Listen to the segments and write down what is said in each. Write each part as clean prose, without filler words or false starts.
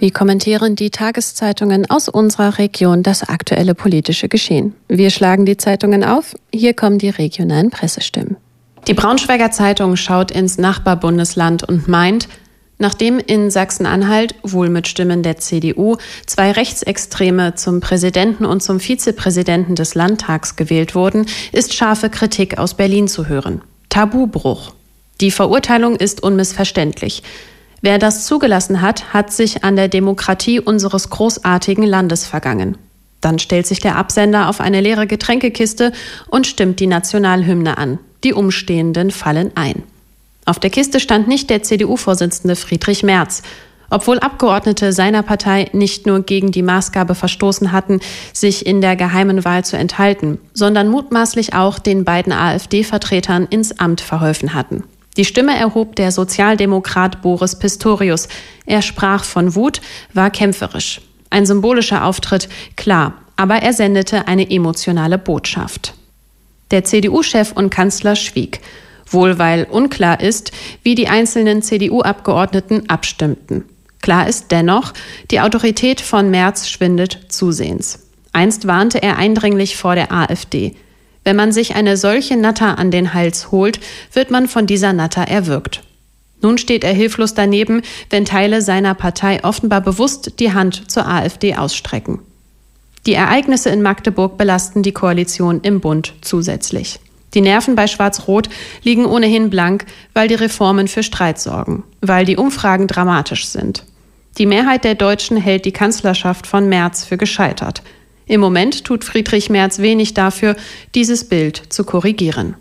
Wie kommentieren die Tageszeitungen aus unserer Region das aktuelle politische Geschehen? Wir schlagen die Zeitungen auf. Hier kommen die regionalen Pressestimmen. Die Braunschweiger Zeitung schaut ins Nachbarbundesland und meint, nachdem in Sachsen-Anhalt, wohl mit Stimmen der CDU, 2 Rechtsextreme zum Präsidenten und zum Vizepräsidenten des Landtags gewählt wurden, ist scharfe Kritik aus Berlin zu hören. Tabubruch. Die Verurteilung ist unmissverständlich. Wer das zugelassen hat, hat sich an der Demokratie unseres großartigen Landes vergangen. Dann stellt sich der Absender auf eine leere Getränkekiste und stimmt die Nationalhymne an. Die Umstehenden fallen ein. Auf der Kiste stand nicht der CDU-Vorsitzende Friedrich Merz, obwohl Abgeordnete seiner Partei nicht nur gegen die Maßgabe verstoßen hatten, sich in der geheimen Wahl zu enthalten, sondern mutmaßlich auch den beiden AfD-Vertretern ins Amt verholfen hatten. Die Stimme erhob der Sozialdemokrat Boris Pistorius. Er sprach von Wut, war kämpferisch. Ein symbolischer Auftritt, klar, aber er sendete eine emotionale Botschaft. Der CDU-Chef und Kanzler schwieg, wohl weil unklar ist, wie die einzelnen CDU-Abgeordneten abstimmten. Klar ist dennoch, die Autorität von Merz schwindet zusehends. Einst warnte er eindringlich vor der AfD. Wenn man sich eine solche Natter an den Hals holt, wird man von dieser Natter erwürgt. Nun steht er hilflos daneben, wenn Teile seiner Partei offenbar bewusst die Hand zur AfD ausstrecken. Die Ereignisse in Magdeburg belasten die Koalition im Bund zusätzlich. Die Nerven bei Schwarz-Rot liegen ohnehin blank, weil die Reformen für Streit sorgen, weil die Umfragen dramatisch sind. Die Mehrheit der Deutschen hält die Kanzlerschaft von Merz für gescheitert. Im Moment tut Friedrich Merz wenig dafür, dieses Bild zu korrigieren.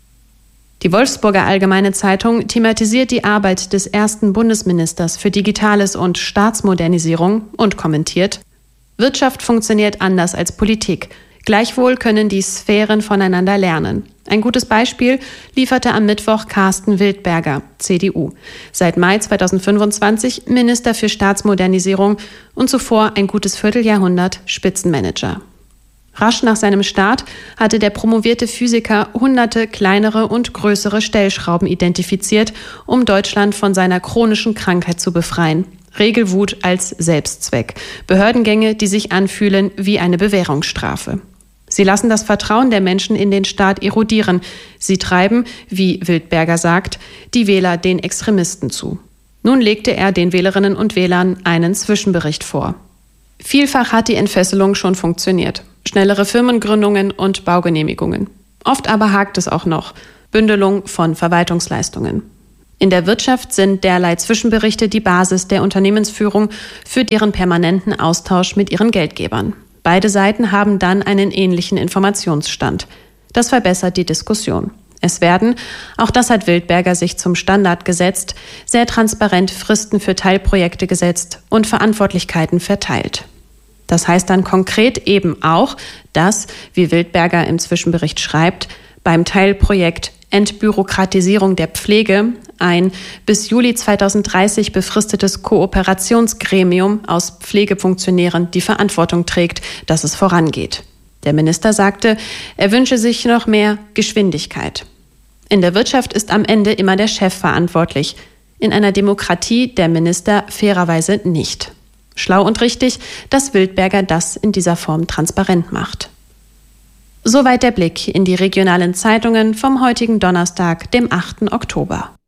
Die Wolfsburger Allgemeine Zeitung thematisiert die Arbeit des ersten Bundesministers für Digitales und Staatsmodernisierung und kommentiert: Wirtschaft funktioniert anders als Politik. Gleichwohl können die Sphären voneinander lernen. Ein gutes Beispiel lieferte am Mittwoch Carsten Wildberger, CDU. Seit Mai 2025 Minister für Staatsmodernisierung und zuvor ein gutes Vierteljahrhundert Spitzenmanager. Rasch nach seinem Start hatte der promovierte Physiker hunderte kleinere und größere Stellschrauben identifiziert, um Deutschland von seiner chronischen Krankheit zu befreien. Regelwut als Selbstzweck. Behördengänge, die sich anfühlen wie eine Bewährungsstrafe. Sie lassen das Vertrauen der Menschen in den Staat erodieren. Sie treiben, wie Wildberger sagt, die Wähler den Extremisten zu. Nun legte er den Wählerinnen und Wählern einen Zwischenbericht vor. Vielfach hat die Entfesselung schon funktioniert. Schnellere Firmengründungen und Baugenehmigungen. Oft aber hakt es auch noch. Bündelung von Verwaltungsleistungen. In der Wirtschaft sind derlei Zwischenberichte die Basis der Unternehmensführung für deren permanenten Austausch mit ihren Geldgebern. Beide Seiten haben dann einen ähnlichen Informationsstand. Das verbessert die Diskussion. Es werden, auch das hat Wildberger sich zum Standard gesetzt, sehr transparent Fristen für Teilprojekte gesetzt und Verantwortlichkeiten verteilt. Das heißt dann konkret eben auch, dass, wie Wildberger im Zwischenbericht schreibt, beim Teilprojekt Entbürokratisierung der Pflege ein bis Juli 2030 befristetes Kooperationsgremium aus Pflegefunktionären die Verantwortung trägt, dass es vorangeht. Der Minister sagte, er wünsche sich noch mehr Geschwindigkeit. In der Wirtschaft ist am Ende immer der Chef verantwortlich. In einer Demokratie der Minister fairerweise nicht. Schlau und richtig, dass Wildberger das in dieser Form transparent macht. Soweit der Blick in die regionalen Zeitungen vom heutigen Donnerstag, dem 8. Oktober.